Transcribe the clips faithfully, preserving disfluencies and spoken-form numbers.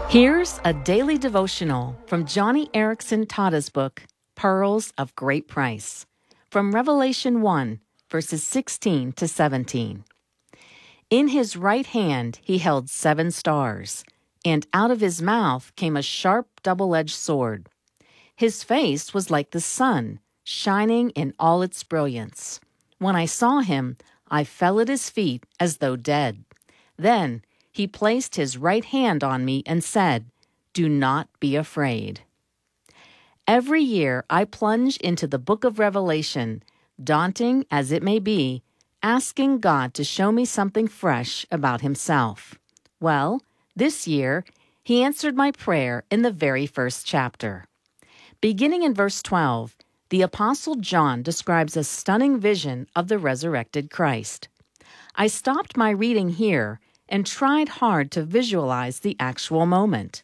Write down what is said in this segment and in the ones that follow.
Here's a daily devotional from Joni Eareckson Tada's book, Pearls of Great Price, from Revelation one, verses sixteen to seventeen. In his right hand he held seven stars, and out of his mouth came a sharp double-edged sword. His face was like the sun, shining in all its brilliance. When I saw him, I fell at his feet as though dead. Then he placed his right hand on me and said, "Do not be afraid." Every year I plunge into the book of Revelation, daunting as it may be, asking God to show me something fresh about himself. Well, this year, he answered my prayer in the very first chapter. Beginning in verse twelve, the Apostle John describes a stunning vision of the resurrected Christ. I stopped my reading here and tried hard to visualize the actual moment.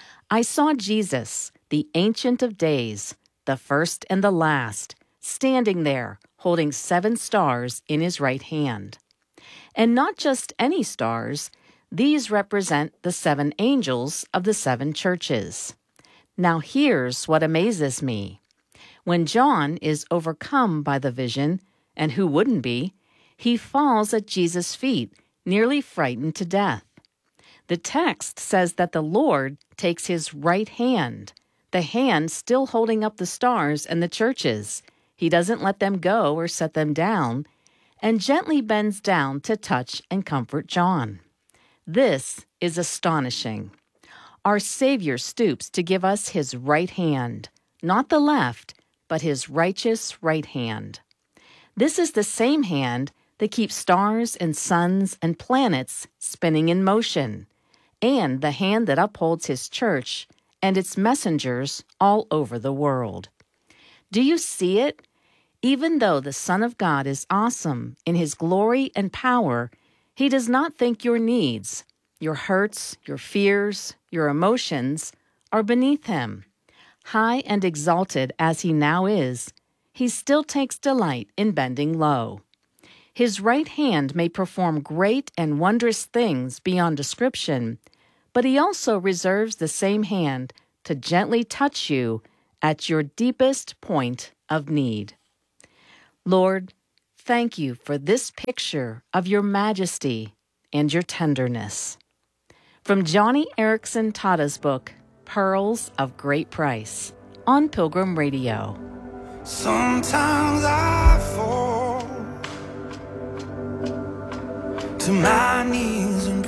I saw Jesus, the Ancient of Days, the first and the last, standing there, holding seven stars in his right hand. And not just any stars, these represent the seven angels of the seven churches. Now here's what amazes me. When John is overcome by the vision, and who wouldn't be, he falls at Jesus' feet, nearly frightened to death. The text says that the Lord takes his right hand, the hand still holding up the stars and the churches. He doesn't let them go or set them down, and gently bends down to touch and comfort John. This is astonishing. Our Savior stoops to give us his right hand, not the left, but his righteous right hand. This is the same hand that keeps stars and suns and planets spinning in motion, and the hand that upholds his church and its messengers all over the world. Do you see it? Even though the Son of God is awesome in his glory and power, he does not think your needs, your hurts, your fears, your emotions are beneath him. High and exalted as he now is, he still takes delight in bending low. His right hand may perform great and wondrous things beyond description, but he also reserves the same hand to gently touch you at your deepest point of need. Lord, thank you for this picture of your majesty and your tenderness. From Joni Eareckson Tada's book, Pearls of Great Price, on Pilgrim Radio. Sometimes I fall to my knees and